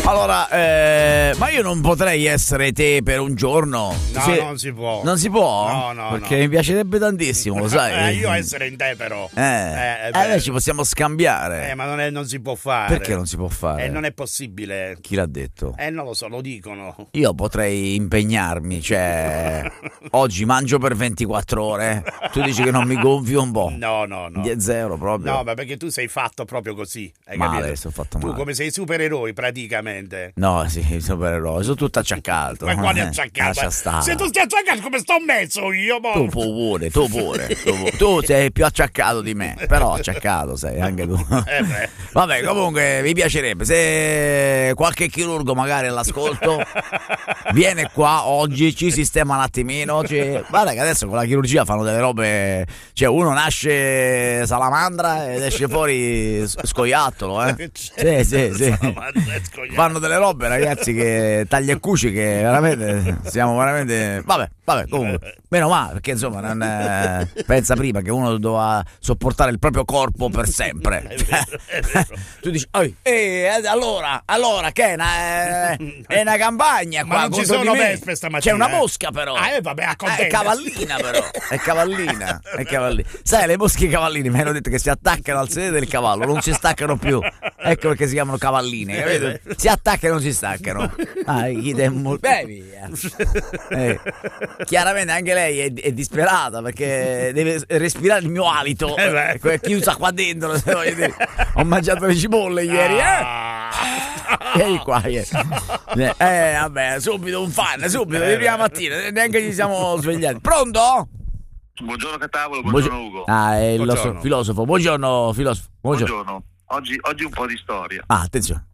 Allora, ma io non potrei essere te per un giorno? No, non si può. Non si può? No. Perché mi piacerebbe tantissimo, lo sai? Io essere in te però. Noi ci possiamo scambiare. Ma non si può fare. Perché non si può fare? Non è possibile. Chi l'ha detto? Non lo so, lo dicono. Io potrei impegnarmi, cioè oggi mangio per 24 ore. Tu dici che non mi gonfio un po'? No. Di zero proprio. No, ma perché tu sei fatto proprio così. Hai male, capito? sono fatto male. Tu come sei supereroi praticamente. No, sì, supereroi, sono tutto acciaccato. Ma quale acciaccato? Lascia stare. Se tu stai acciaccato come sto messo io, mo? Tu pure. Tu sei più acciaccato di me, però acciaccato sei anche tu. Vabbè, comunque mi piacerebbe se qualche chirurgo magari all'ascolto viene qua oggi, ci sistema un attimino. Guarda che adesso con la chirurgia fanno delle robe, cioè uno nasce salamandra ed esce fuori scoiattolo, Sì. Fanno delle robe, ragazzi, che taglia e cuci, che veramente siamo veramente. Vabbè, comunque meno male, perché insomma non pensa prima che uno doveva sopportare il proprio corpo per sempre. È vero. Tu dici allora che è una campagna qua, ma non ci sono vespe stamattina. C'è una mosca però. Vabbè, è cavallina però. È cavallina. Sai, le mosche cavalline mi hanno detto che si attaccano al sedere del cavallo, non si staccano più. Ecco perché si chiamano cavalline, capito? Si attaccano e non si staccano. Via. Chiaramente anche lei è disperata perché deve respirare il mio alito, chiusa qua dentro. Ho mangiato le cipolle ieri, Vieni qua, vabbè, subito un fan, di prima mattina, neanche ci siamo svegliati. Pronto? Buongiorno Catavolo, buongiorno Ugo. È il filosofo. Buongiorno filosofo. Buongiorno. Oggi un po' di storia. Attenzione.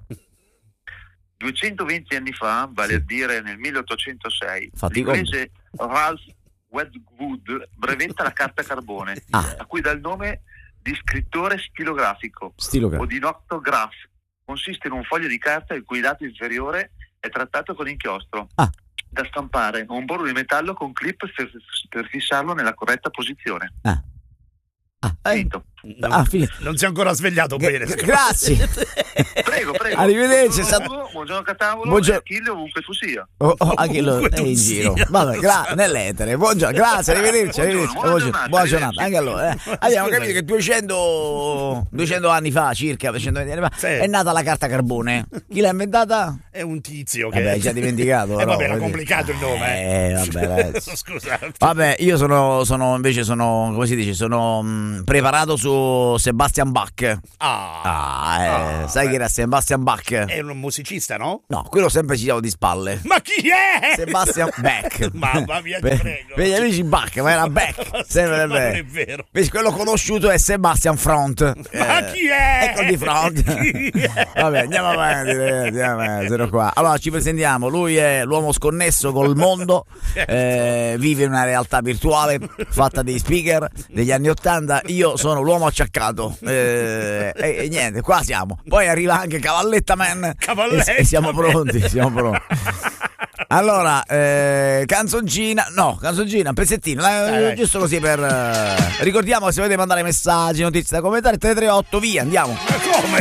220 anni fa, vale a dire nel 1806, l'inglese Ralph Wedgwood brevetta la carta carbone, a cui dà il nome di scrittore stilografico o di noctograph. Consiste in un foglio di carta il cui dato inferiore è trattato con inchiostro da stampare o un bordo di metallo con clip per fissarlo nella corretta posizione. Non si è ancora svegliato bene. Grazie. Prego. Arrivederci. Buongiorno Catavolo. Achille ovunque tu sia. Achille è in giro. Vabbè, nell'etere. Buongiorno, grazie, arrivederci. Buona giornata. Anche allora. Abbiamo capito che 200 anni fa, circa 220 anni fa, è nata la carta carbone. Chi l'ha inventata? È un tizio che hai già dimenticato. Vabbè, era complicato il nome. Vabbè, scusate. Vabbè, io sono come si dice, sono preparato su Sebastian Bach. Sai chi era Sebastian Bach? È un musicista, no? No, quello sempre ci siamo di spalle. Ma chi è? Sebastian Bach. Mamma mia, ti prego. Per gli amici Bach, ma era Bach. Sempre non è vero. Quello conosciuto è Sebastian Front. Ma chi è? Ecco di Front. Vabbè, andiamo avanti. Zero qua. Allora, ci presentiamo. Lui è l'uomo sconnesso col mondo. Vive in una realtà virtuale fatta dei speaker degli anni '80. Io sono l'uomo acciaccato, e niente, qua siamo. Poi arriva anche Cavalletta Man e siamo pronti. Allora, canzoncina, un pezzettino, giusto così per ricordiamo, se volete mandare messaggi, notizie da commentare, 338, via, andiamo. Ma come?